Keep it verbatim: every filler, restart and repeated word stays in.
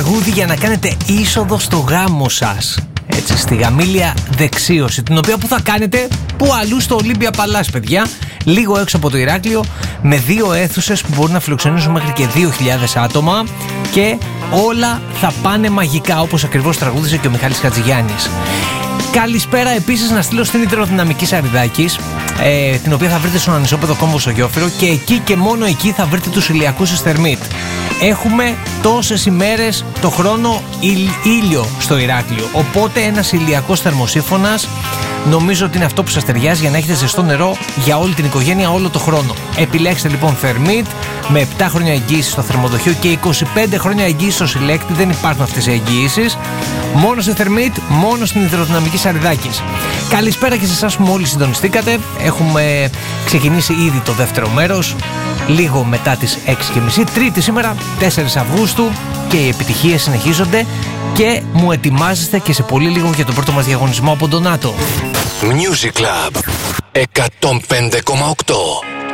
τραγούδι για να κάνετε είσοδο στο γάμο σας. Έτσι, στη γαμήλια δεξίωση, την οποία που θα κάνετε που αλλού στο Olympia Palace, παιδιά, λίγο έξω από το Ηράκλειο, με δύο αίθουσες που μπορούν να φιλοξενήσουν μέχρι και δύο χιλιάδες άτομα και όλα θα πάνε μαγικά, όπως ακριβώς τραγούδισε και ο Μιχάλης Χατζηγιάννης. Καλησπέρα επίσης να στείλω στην Υδροδυναμική Σαριδάκης, ε, την οποία θα βρείτε στον Ανισόπεδο Κόμβο στο Γιόφυρο, και εκεί και μόνο εκεί θα βρείτε τους ηλιακούς της Θερμίτ. Έχουμε τόσες ημέρες το χρόνο ήλιο στο Ηράκλειο, οπότε ένας ηλιακός θερμοσύφωνας νομίζω ότι είναι αυτό που σας ταιριάζει για να έχετε ζεστό νερό για όλη την οικογένεια όλο το χρόνο. Επιλέξτε λοιπόν Θερμίτ με επτά χρόνια εγγύηση στο θερμοδοχείο και είκοσι πέντε χρόνια εγγύηση στο συλλέκτη. Δεν υπάρχουν αυτές οι εγγύησεις. Μόνο σε Θερμίτ, μόνο στην Υδροδυναμική Σαριδάκης. Καλησπέρα και σε εσάς που μόλις συντονιστήκατε. Έχουμε ξεκινήσει ήδη το δεύτερο μέρος, λίγο μετά τις έξι και μισή, Τρίτη σήμερα, τέσσερις Αυγούστου, και οι επιτυχίες συνεχίζονται και μου ετοιμάζεστε και σε πολύ λίγο για τον πρώτο μας διαγωνισμό από τον ΝΑΤΟ. Music Club εκατόν πέντε κόμμα οκτώ.